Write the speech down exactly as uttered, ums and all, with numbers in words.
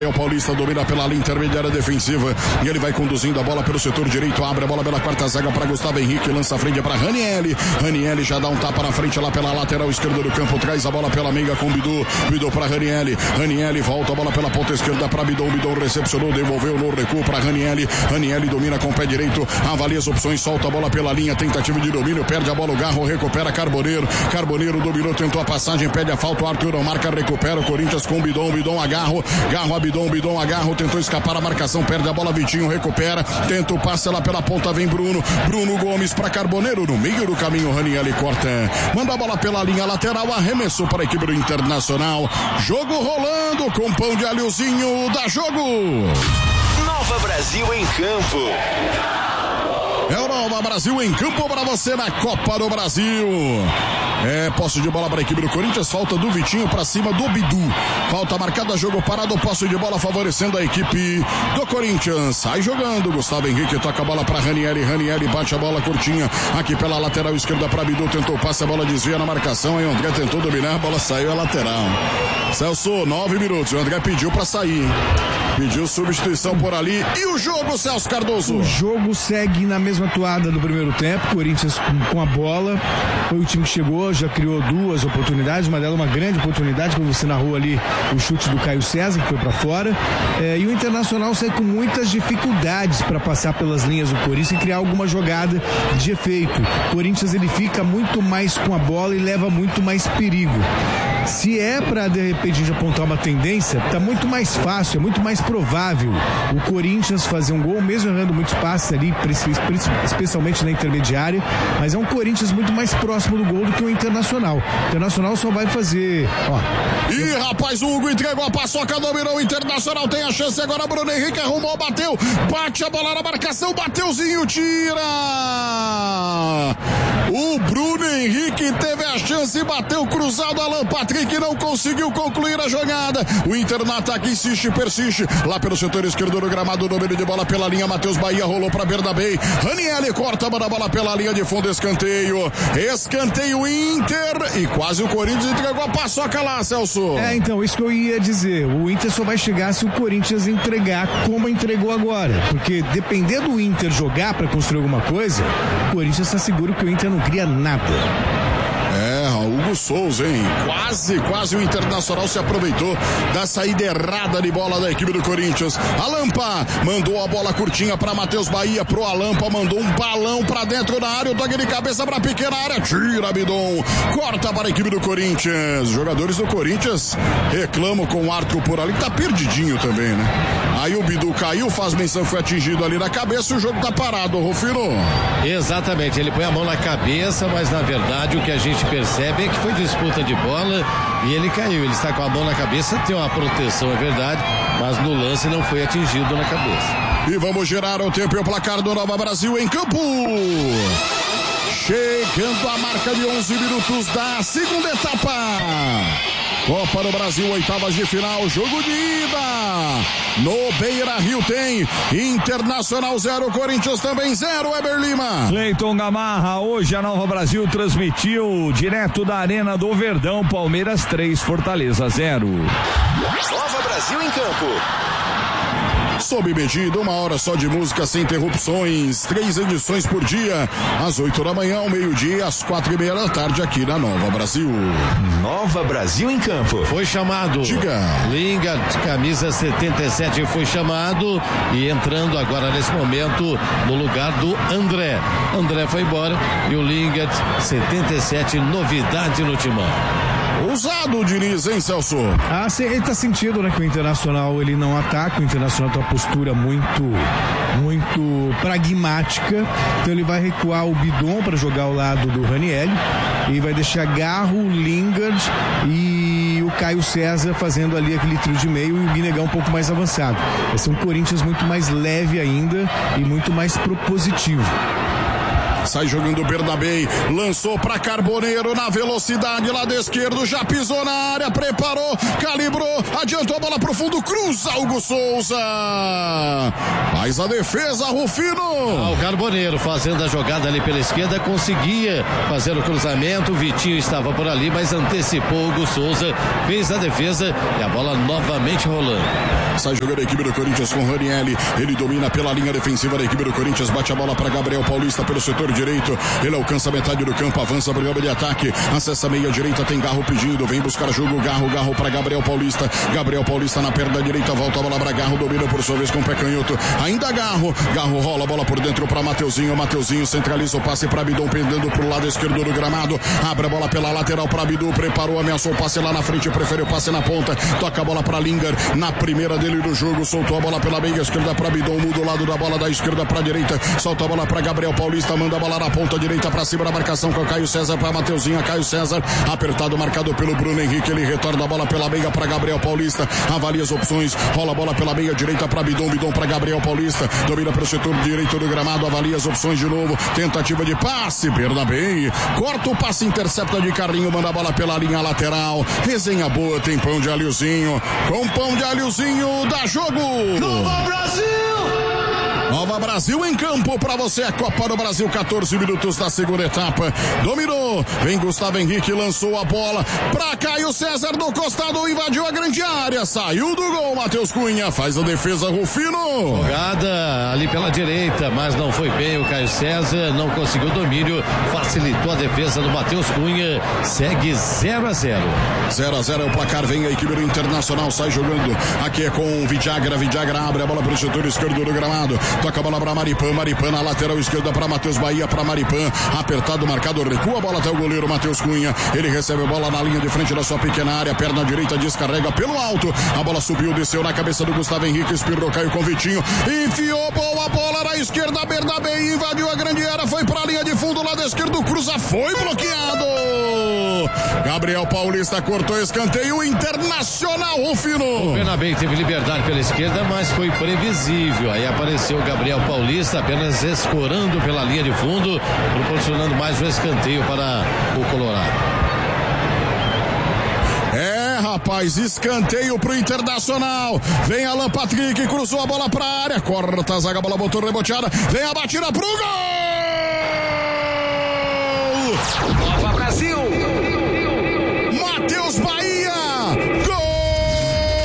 O Paulista domina pela linha intermediária defensiva e ele vai conduzindo a bola pelo setor direito, abre a bola pela quarta zaga para Gustavo Henrique, lança a frente para Ranieri, Ranieri já dá um tapa na frente lá pela lateral esquerda do campo, traz a bola pela meia com Bidu, Bidu para Ranieri, Ranieri volta a bola pela ponta esquerda para Bidon, Bidon recepcionou, devolveu no recuo para Ranieri, Ranieri domina com o pé direito, avalia as opções, solta a bola pela linha, tentativa de domínio, perde a bola, o Garro recupera Carboneiro, Carboneiro dominou, tentou a passagem, pede a falta, o Arthur não marca, recupera o Corinthians com Bidon, Bidon a Garro, Garro a Bidon, Bidon agarra, tentou escapar a marcação, perde a bola, Vitinho recupera, tenta o passe lá pela ponta, vem Bruno, Bruno Gomes para Carboneiro, no meio do caminho, Ranieri corta, manda a bola pela linha lateral, arremessou para a equipe do Internacional, jogo rolando com pão de alhozinho, dá jogo. Nova Brasil em campo. É o Nova Brasil em campo para você na Copa do Brasil. É, posse de bola para a equipe do Corinthians, falta do Vitinho para cima do Bidu. Falta marcada, jogo parado, posse de bola favorecendo a equipe do Corinthians. Sai jogando, Gustavo Henrique toca a bola para Ranieri, Ranieri bate a bola curtinha aqui pela lateral esquerda para Bidu, tentou passe, a bola desvia na marcação, aí o André tentou dominar, a bola saiu a lateral. Celso, nove minutos, o André pediu para sair. Pediu substituição por ali. E o jogo, Celso Cardoso? O jogo segue na mesma toada do primeiro tempo. Corinthians com, com a bola. Foi o time que chegou, já criou duas oportunidades. Uma delas uma grande oportunidade, como você narrou ali, o chute do Caio César, que foi para fora. É, e o Internacional sai com muitas dificuldades para passar pelas linhas do Corinthians e criar alguma jogada de efeito. O Corinthians ele fica muito mais com a bola e leva muito mais perigo. Se é para de repente a gente apontar uma tendência, tá muito mais fácil, é muito mais provável o Corinthians fazer um gol, mesmo errando muitos passes ali, especialmente na intermediária, mas é um Corinthians muito mais próximo do gol do que o Internacional. O Internacional só vai fazer, ó. Ih, rapaz, o Hugo entregou a paçoca, dominou o Internacional, tem a chance agora, Bruno Henrique arrumou, bateu, bate a bola na marcação, bateuzinho, tira! O Bruno Henrique teve a chance, bateu cruzado, Alan Patrick não conseguiu concluir a jogada. O Inter no ataque insiste, persiste. Lá pelo setor esquerdo do gramado, domínio de bola pela linha. Matheus Bahia rolou para Bernabei. Ranieri corta a bola pela linha de fundo, escanteio. Escanteio Inter. E quase o Corinthians entregou a paçoca lá, Celso. É, então, isso que eu ia dizer. O Inter só vai chegar se o Corinthians entregar como entregou agora. Porque depender do Inter jogar para construir alguma coisa, o Corinthians está seguro que o Inter não cria nada. É, Hugo Souza, hein? Quase, quase o Internacional se aproveitou da saída errada de bola da equipe do Corinthians. Alampa mandou a bola curtinha para Matheus Bahia, pro Alampa, mandou um balão para dentro da área, o toque de cabeça para pequena área, tira Bidon, corta para a equipe do Corinthians. Os jogadores do Corinthians reclamam com o Arthur por ali, que tá perdidinho também, né? Aí o Bidu caiu, faz menção, foi atingido ali na cabeça e o jogo tá parado, Rufino. Exatamente, ele põe a mão na cabeça, mas na verdade o que a gente percebe é que foi disputa de bola e ele caiu, ele está com a mão na cabeça, tem uma proteção, é verdade, mas no lance não foi atingido na cabeça. E vamos girar o tempo e o placar do Nova Brasil em campo. Chegando a marca de onze minutos da segunda etapa. Copa do Brasil, oitavas de final, jogo de ida. No Beira-Rio tem Internacional zero, Corinthians também zero, Weber Lima. Cleiton Gamarra, hoje a Nova Brasil transmitiu direto da Arena do Verdão, Palmeiras três, Fortaleza zero. Nova Brasil em campo. Sob medida, uma hora só de música sem interrupções, três edições por dia, às oito da manhã, ao meio-dia e às quatro e meia da tarde aqui na Nova Brasil. Nova Brasil em campo. Foi chamado. Diga. Lingard, camisa setenta e sete, foi chamado e entrando agora nesse momento no lugar do André. André foi embora e o Lingard, setenta e sete, novidade no timão. Ousado o Diniz, hein, Celso? Ah, ele tá sentindo, né, que o Internacional ele não ataca, o Internacional tem uma postura muito, muito pragmática, então ele vai recuar o Bidon para jogar ao lado do Ranieri e vai deixar Garro, Lingard e o Caio César fazendo ali aquele trio de meio e o Guinegão um pouco mais avançado. Vai ser um Corinthians muito mais leve ainda e muito mais propositivo. sai jogando Bernabei, lançou pra Carboneiro na velocidade, lado esquerdo, já pisou na área, preparou, calibrou, adiantou a bola pro fundo, cruza Hugo Souza, faz a defesa, Rufino. Ah, o Carboneiro fazendo a jogada ali pela esquerda, conseguia fazer o cruzamento, o Vitinho estava por ali, mas antecipou o Hugo Souza, fez a defesa e a bola novamente rolando. Sai jogando a equipe do Corinthians com Ranieri, ele domina pela linha defensiva da equipe do Corinthians, bate a bola para Gabriel Paulista pelo setor direito, ele alcança metade do campo, avança para o campo de ataque, acessa a meia direita, tem Garro pedindo, vem buscar jogo, Garro, Garro para Gabriel Paulista, Gabriel Paulista na perna direita, volta a bola para Garro, domina por sua vez com o pé canhoto, ainda Garro, Garro rola a bola por dentro para Mateuzinho, Mateuzinho centraliza o passe para Bidon, pendendo pro lado esquerdo do gramado, abre a bola pela lateral para Bidu, preparou, ameaçou o passe lá na frente, prefere o passe na ponta, toca a bola para Lingard, na primeira dele do jogo, soltou a bola pela meia esquerda para Bidon, muda o lado da bola da esquerda para direita, solta a bola para Gabriel Paulista, manda a bola na ponta direita para cima da marcação com o Caio César para Mateuzinho, Caio César, apertado, marcado pelo Bruno Henrique, ele retorna a bola pela meia para Gabriel Paulista, avalia as opções, rola a bola pela meia direita para Bidon, Bidon para Gabriel Paulista, domina pelo setor direito do gramado, avalia as opções de novo, tentativa de passe, perda bem, corta o passe, intercepta de Carlinho, manda a bola pela linha lateral, resenha boa, tem pão de alhozinho, com pão de alhozinho, dá jogo! Nova Brasil! Nova Brasil em campo para você, a Copa do Brasil, quatorze minutos da segunda etapa, dominou, vem Gustavo Henrique, lançou a bola para Caio César do costado, invadiu a grande área, saiu do gol, Matheus Cunha, faz a defesa, Rufino. Jogada ali pela direita, mas não foi bem o Caio César, não conseguiu domínio, facilitou a defesa do Matheus Cunha, segue zero a zero. zero a zero é o placar, vem a equipe do Internacional, sai jogando, aqui é com o Vidagra, Vidagra abre a bola para o setor esquerdo do gramado, toca a bola para Maripan, Maripan na lateral esquerda para Matheus Bahia, para Maripan, apertado, marcado, recua a bola até o goleiro Matheus Cunha, ele recebe a bola na linha de frente da sua pequena área, perna direita, descarrega pelo alto, a bola subiu, desceu na cabeça do Gustavo Henrique, espirrou, caiu com Vitinho, enfiou boa bola na esquerda, Bernabei invadiu a grande área, foi para a linha de fundo, lado esquerdo, cruza, foi bloqueado, Gabriel Paulista cortou escanteio, Internacional, Rufino. O Bernabei teve liberdade pela esquerda, mas foi previsível, aí apareceu o Gabriel Paulista apenas escorando pela linha de fundo, proporcionando mais um escanteio para o Colorado. É, rapaz, escanteio pro Internacional, vem Alan Patrick, cruzou a bola pra área, corta a zaga, a bola botou reboteada, vem a batida pro gol!